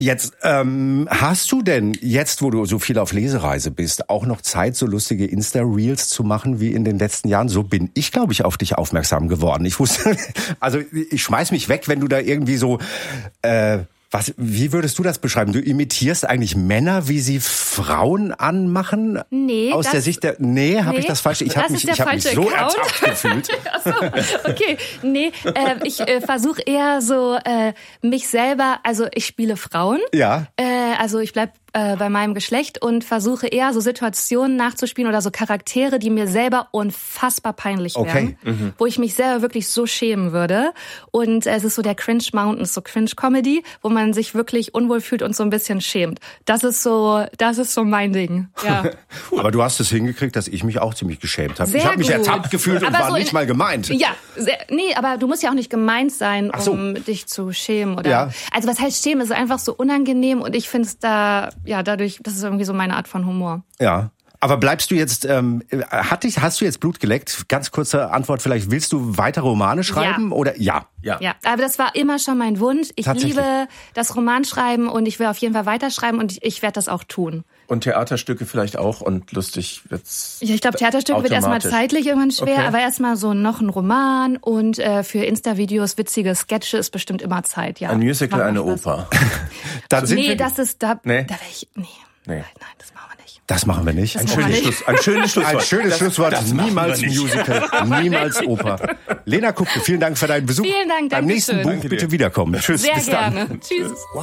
Jetzt hast du denn jetzt, wo du so viel auf Lesereise bist, auch noch Zeit, so lustige Insta-Reels zu machen wie in den letzten Jahren? So bin ich, glaube ich, auf dich aufmerksam geworden. Ich wusste, also ich schmeiß mich weg, wenn du da irgendwie so, wie würdest du das beschreiben? Du imitierst eigentlich Männer, wie sie Frauen anmachen? Nee. Aus der Sicht der, habe ich das falsch? Ich habe mich so ertappt gefühlt. Achso, okay. Nee, ich versuche eher so mich selber, also ich spiele Frauen. Ja. Also ich bleib bei meinem Geschlecht und versuche eher so Situationen nachzuspielen oder so Charaktere, die mir selber unfassbar peinlich wären, wo ich mich selber wirklich so schämen würde. Und es ist so der Cringe Mountain, so Cringe Comedy, wo man sich wirklich unwohl fühlt und so ein bisschen schämt. Das ist so mein Ding. Ja. Aber du hast es hingekriegt, dass ich mich auch ziemlich geschämt habe. Sehr Ich habe mich gut. ertappt gefühlt und aber war so nicht mal gemeint. Ja, nee, aber du musst ja auch nicht gemeint sein, um dich zu schämen. Oder? Ja. Also was heißt schämen? Es ist einfach so unangenehm und ich finde es dadurch, das ist irgendwie so meine Art von Humor. Ja. Aber bleibst du jetzt, hast du jetzt Blut geleckt? Ganz kurze Antwort vielleicht. Willst du weitere Romane schreiben? Oder ja, aber das war immer schon mein Wunsch. Ich liebe das Romanschreiben und ich will auf jeden Fall weiterschreiben und ich werde das auch tun. Und Theaterstücke vielleicht auch und lustig wird's. Ja, ich glaube, Theaterstücke wird erstmal zeitlich irgendwann schwer, aber erstmal so noch ein Roman und für Insta-Videos witzige Sketche ist bestimmt immer Zeit, ja. Ein Musical, eine Oper. Da wäre ich, nein, das machen wir nicht. Das machen wir nicht. Ein schönes Schlusswort. Niemals Musical, niemals Oper. Lena Kupke, vielen Dank für deinen Besuch. Vielen Dank, danke Beim nächsten schön. Buch bitte wiederkommen. Tschüss, Sehr bis dann. gerne. Tschüss.